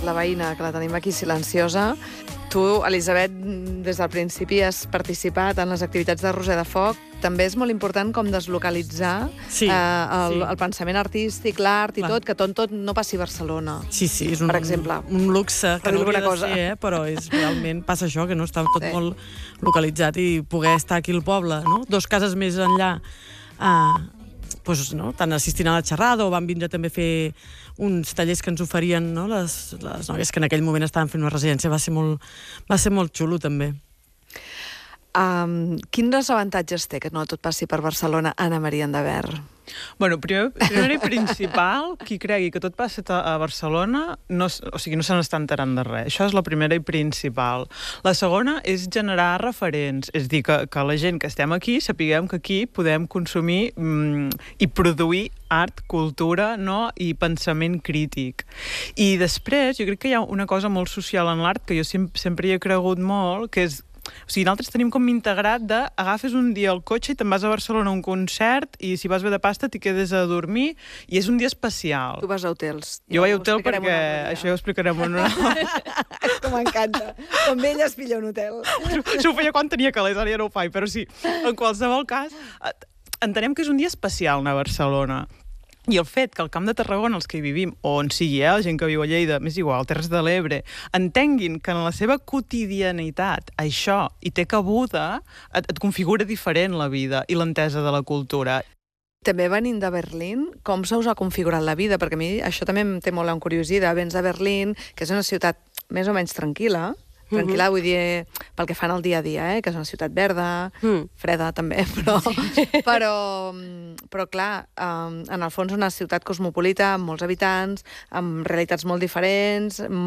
la veïna, que la tenim aquí silenciosa. Tu, Elisabet, des del principi has participat en les activitats de Roser de Foc. També és molt important com deslocalitzar el pensament artístic, l'art i tot, que tot no passi a Barcelona. Sí, és per exemple, un luxe que no hauria de ser, però realment passa això, que no està tot molt localitzat i poder estar aquí al poble, no? 2 cases més enllà, tant assistint a la xerrada o van vindre també a fer uns tallers que ens oferien les noies que en aquell moment estaven fent una residència. Va ser molt xulo, també. Quins avantatges té que no tot passi per Barcelona, Anna Maria Endavert? Bueno, primer i principal, qui cregui que tot passa a Barcelona, no se n'està enterant de res. Això és la primera i principal. La segona és generar referents, és dir, que la gent que estem aquí sapiguem que aquí podem consumir i produir art, cultura, i pensament crític. I després, jo crec que hi ha una cosa molt social en l'art que jo sempre hi he cregut molt, que és nosaltres tenim com integrat agafes un dia el cotxe i te'n vas a Barcelona a un concert i si vas bé de pasta t'hi quedes a dormir i és un dia especial. Tu vas a hotels. Jo vaig a hotel perquè això ja ho explicarem en una... És que m'encanta. Com ella es pilla un hotel. Això ho feia quan tenia calés, ara ja no ho faig, però sí. En qualsevol cas, entenem que és un dia especial anar a Barcelona. I el fet que al Camp de Tarragona, els que hi vivim, o on sigui, la gent que viu a Lleida, més igual, Terres de l'Ebre, entenguin que en la seva quotidianitat això hi té cabuda, et configura diferent la vida i l'entesa de la cultura. També venint de Berlín, com se us ha configurat la vida? Perquè a mi això també em té molt encuriosida. Vens de Berlín, que és una ciutat més o menys tranquil·la, vull dir, pel que fan al dia a dia, que és una ciutat verda, freda també, però clar, en el fons una ciutat cosmopolita, amb molts habitants, amb realitats molt diferents,